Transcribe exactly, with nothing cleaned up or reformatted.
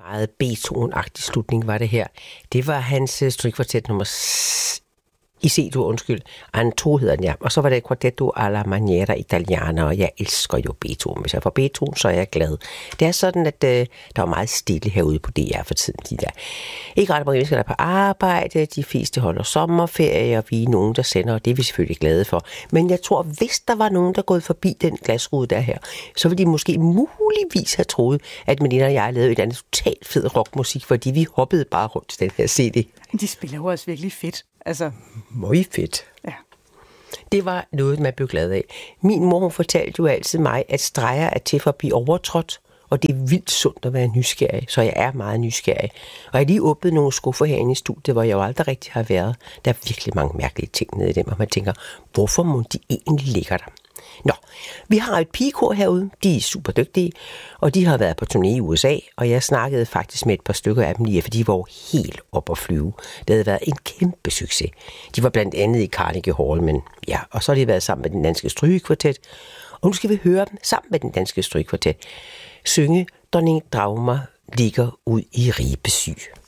meget Beethoven-agtig slutning var det her. Det var hans strygekvartet nummer i C-dur, undskyld. Anto hedder den, ja. Og så var det Quartetto alla maniera italiana, og jeg elsker jo Beethoven. Hvis jeg får Beethoven, så er jeg glad. Det er sådan, at øh, der er meget stille herude på D R for tiden. De der. Ikke ret mange mennesker, der er på arbejde. De fleste holder sommerferie, og vi er nogen, der sender, og det er vi selvfølgelig glade for. Men jeg tror, hvis der var nogen, der gået forbi den glasrude der her, så ville de måske muligvis have troet, at Melina og jeg lavede et andet totalt fed rockmusik, fordi vi hoppede bare rundt til den her C D. De spiller jo også virkelig fedt. Altså. Meget fedt. Ja. Det var noget, man blev glad af. Min mor, hun fortalte jo altid mig, at streger er til for at blive overtrådt, og det er vildt sundt at være nysgerrig, så jeg er meget nysgerrig. Og jeg har lige åbnet nogle skuffer herinde i studiet, hvor jeg jo aldrig rigtig har været. Der er virkelig mange mærkelige ting nede i dem, og man tænker, hvorfor må de egentlig ligge der? Nå, vi har et pigekor herude, de er super dygtige, og de har været på turné i U S A, og jeg snakkede faktisk med et par stykker af dem lige, for de var jo helt op at flyve. Det havde været en kæmpe succes. De var blandt andet i Carnegie Hall, men ja, og så har de været sammen med den danske strygekvartet, og nu skal vi høre dem sammen med den danske strygekvartet synge Dronning Dagmar ligger ud i Ribe syg.